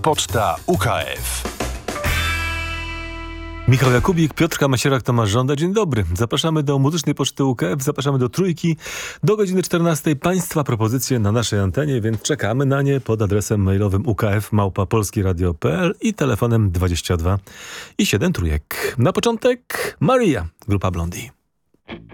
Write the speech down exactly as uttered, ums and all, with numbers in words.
Poczta U K F. Michał Jakubik, Piotrka Masierak, Tomasz Żąda. Dzień dobry. Zapraszamy do Muzycznej Poczty U K F, zapraszamy do Trójki do godziny czternastej. Państwa propozycje na naszej antenie, więc czekamy na nie pod adresem mailowym u k f małpa polskieradio kropka p l i telefonem dwadzieścia dwa i siedem trójek. Na początek Maria, grupa Blondie.